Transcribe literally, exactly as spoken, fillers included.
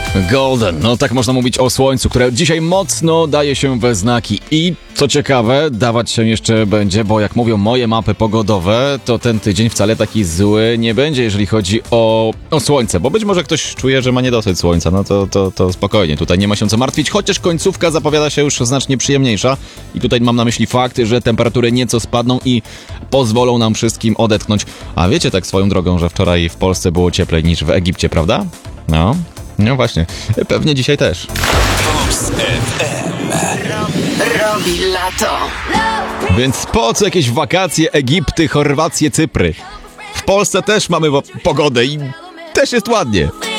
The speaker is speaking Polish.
Golden, no tak można mówić o słońcu, które dzisiaj mocno daje się we znaki i co ciekawe, dawać się jeszcze będzie, bo jak mówią moje mapy pogodowe, to ten tydzień wcale taki zły nie będzie, jeżeli chodzi o, o słońce, bo być może ktoś czuje, że ma niedosyt słońca, no to, to, to spokojnie, tutaj nie ma się co martwić, chociaż końcówka zapowiada się już znacznie przyjemniejsza i tutaj mam na myśli fakt, że temperatury nieco spadną i pozwolą nam wszystkim odetchnąć, a wiecie tak swoją drogą, że wczoraj w Polsce było cieplej niż w Egipcie, prawda? No. No właśnie, pewnie dzisiaj też. Robi lato. Więc po co jakieś wakacje, Egipty, Chorwacje, Cypry? W Polsce też mamy wo- pogodę i też jest ładnie.